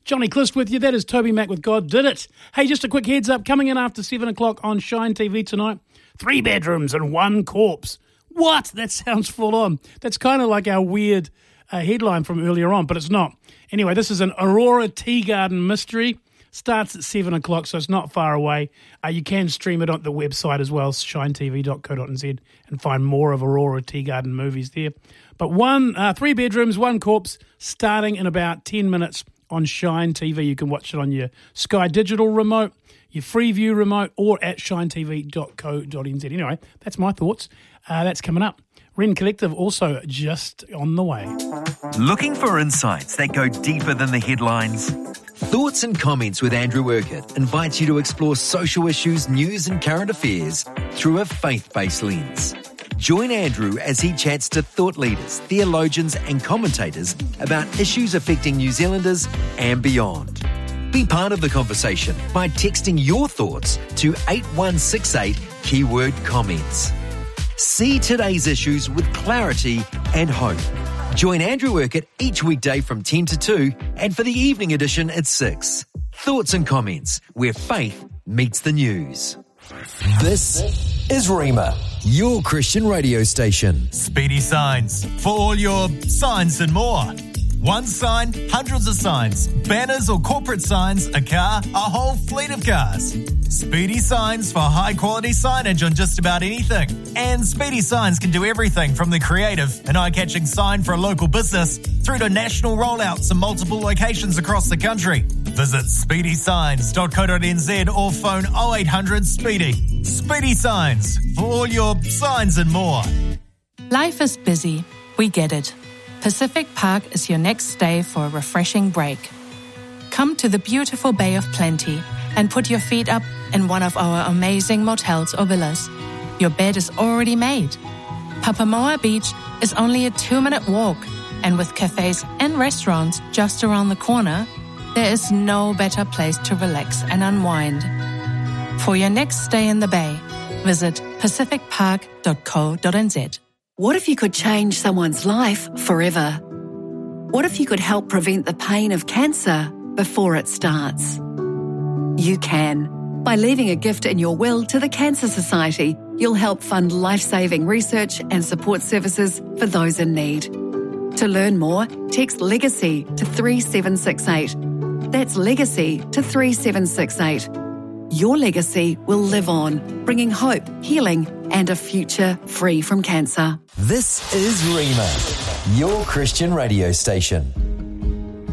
Johnny Clist with you. That is Toby Mac with God Did It. Hey, just a quick heads up. Coming in after 7 o'clock on Shine TV tonight. 3 bedrooms and 1 corpse. What? That sounds full on. That's kind of like our weird headline from earlier on, but it's not. Anyway, this is an Aurora Tea Garden mystery. Starts at 7 o'clock, so it's not far away. You can stream it on the website as well, shinetv.co.nz, and find more of Aurora Tea Garden movies there. But 3 bedrooms, 1 corpse, starting in about 10 minutes on Shine TV. You can watch it on your Sky Digital remote, your Freeview remote, or at shinetv.co.nz. Anyway, that's my thoughts. That's coming up. Wren Collective also just on the way. Looking for insights that go deeper than the headlines? Thoughts and Comments with Andrew Urquhart invites you to explore social issues, news and current affairs through a faith-based lens. Join Andrew as he chats to thought leaders, theologians and commentators about issues affecting New Zealanders and beyond. Be part of the conversation by texting your thoughts to 8168 keyword comments. See today's issues with clarity and hope. Join Andrew Urquhart each weekday from 10 to 2 and for the evening edition at 6. Thoughts and Comments, where faith meets the news. This is Rhema, your Christian radio station. Speedy Signs, for all your signs and more. One sign, hundreds of signs, banners or corporate signs, a car, a whole fleet of cars. Speedy Signs for high-quality signage on just about anything. And Speedy Signs can do everything from the creative and eye-catching sign for a local business through to national rollouts in multiple locations across the country. Visit speedysigns.co.nz or phone 0800 SPEEDY. Speedy Signs for all your signs and more. Life is busy. We get it. Pacific Park is your next stay for a refreshing break. Come to the beautiful Bay of Plenty and put your feet up in one of our amazing motels or villas. Your bed is already made. Papamoa Beach is only a 2-minute walk, and with cafes and restaurants just around the corner, there is no better place to relax and unwind. For your next stay in the Bay, visit pacificpark.co.nz. What if you could change someone's life forever? What if you could help prevent the pain of cancer before it starts? You can. By leaving a gift in your will to the Cancer Society, you'll help fund life-saving research and support services for those in need. To learn more, text LEGACY to 3768. That's LEGACY to 3768. Your legacy will live on, bringing hope, healing, and a future free from cancer. This is Rhema, your Christian radio station.